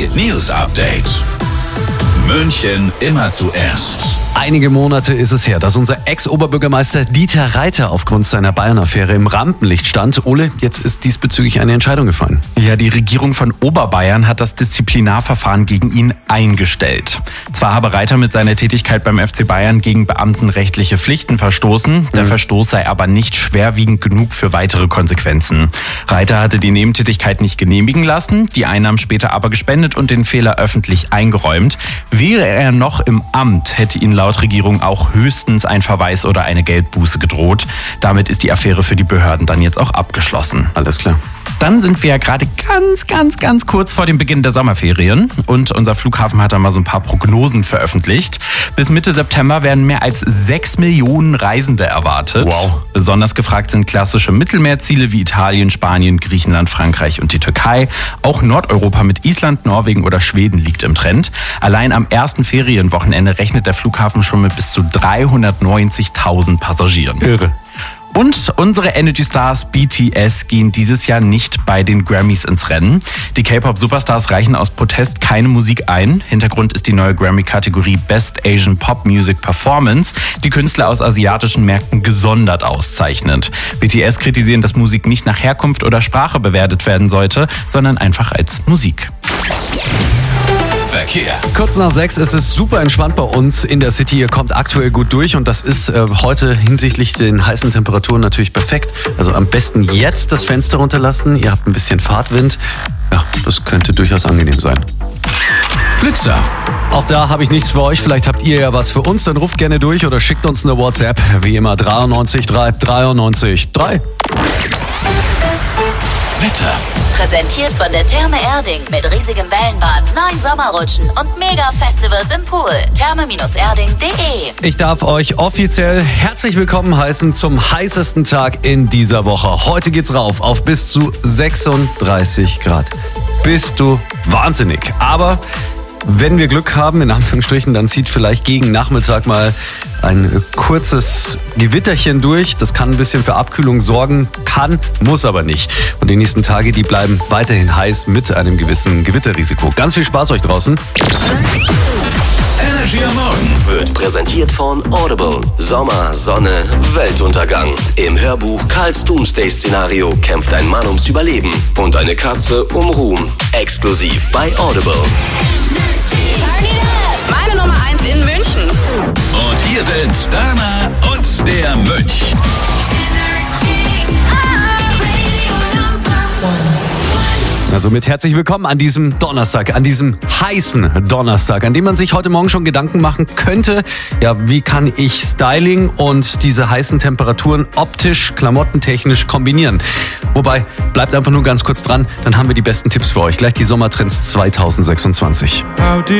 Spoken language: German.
Hit News Update. München immer zuerst. Einige Monate ist es her, dass unser Ex-Oberbürgermeister Dieter Reiter aufgrund seiner Bayern-Affäre im Rampenlicht stand. Ole, jetzt ist diesbezüglich eine Entscheidung gefallen. Ja, die Regierung von Oberbayern hat das Disziplinarverfahren gegen ihn eingestellt. Zwar habe Reiter mit seiner Tätigkeit beim FC Bayern gegen beamtenrechtliche Pflichten verstoßen, der Verstoß sei aber nicht schwerwiegend genug für weitere Konsequenzen. Reiter hatte die Nebentätigkeit nicht genehmigen lassen, die Einnahmen später aber gespendet und den Fehler öffentlich eingeräumt. Wäre er noch im Amt, hätte ihn laut Regierung auch höchstens ein Verweis oder eine Geldbuße gedroht. Damit ist die Affäre für die Behörden dann jetzt auch abgeschlossen. Alles klar. Dann sind wir ja gerade ganz kurz vor dem Beginn der Sommerferien und unser Flughafen hat da mal so ein paar Prognosen veröffentlicht. Bis Mitte September werden mehr als 6 Millionen Reisende erwartet. Wow. Besonders gefragt sind klassische Mittelmeerziele wie Italien, Spanien, Griechenland, Frankreich und die Türkei. Auch Nordeuropa mit Island, Norwegen oder Schweden liegt im Trend. Allein am ersten Ferienwochenende rechnet der Flughafen schon mit bis zu 390.000 Passagieren. Irre. Und unsere Energy Stars BTS gehen dieses Jahr nicht bei den Grammys ins Rennen. Die K-Pop-Superstars reichen aus Protest keine Musik ein. Hintergrund ist die neue Grammy-Kategorie Best Asian Pop Music Performance, die Künstler aus asiatischen Märkten gesondert auszeichnet. BTS kritisieren, dass Musik nicht nach Herkunft oder Sprache bewertet werden sollte, sondern einfach als Musik. Verkehr. Kurz nach 6 ist es super entspannt bei uns in der City. Ihr kommt aktuell gut durch und das ist heute hinsichtlich den heißen Temperaturen natürlich perfekt. Also am besten jetzt das Fenster runterlassen. Ihr habt ein bisschen Fahrtwind. Ja, das könnte durchaus angenehm sein. Blitzer. Auch da habe ich nichts für euch. Vielleicht habt ihr ja was für uns. Dann ruft gerne durch oder schickt uns eine WhatsApp. Wie immer 93 3 93 3. Wetter. Präsentiert von der Therme Erding mit riesigem Wellenbad, 9 Sommerrutschen und Mega-Festivals im Pool. Therme-erding.de. Ich darf euch offiziell herzlich willkommen heißen zum heißesten Tag in dieser Woche. Heute geht's rauf auf bis zu 36 Grad. Bist du wahnsinnig. Aber wenn wir Glück haben, in Anführungsstrichen, dann zieht vielleicht gegen Nachmittag mal ein kurzes Gewitterchen durch. Das kann ein bisschen für Abkühlung sorgen, muss aber nicht. Und die nächsten Tage, die bleiben weiterhin heiß mit einem gewissen Gewitterrisiko. Ganz viel Spaß euch draußen. Energy am Morgen Wird präsentiert von Audible. Sommer, Sonne, Weltuntergang. Im Hörbuch Karls Doomsday-Szenario kämpft ein Mann ums Überleben und eine Katze um Ruhm. Exklusiv bei Audible. Meine Nummer 1 in München. Und hier sind Dana und der Mönch. Also mit herzlich willkommen an diesem Donnerstag, an diesem heißen Donnerstag, an dem man sich heute Morgen schon Gedanken machen könnte, ja, wie kann ich Styling und diese heißen Temperaturen optisch, klamottentechnisch kombinieren? Wobei, bleibt einfach nur ganz kurz dran, dann haben wir die besten Tipps für euch. Gleich die Sommertrends 2026.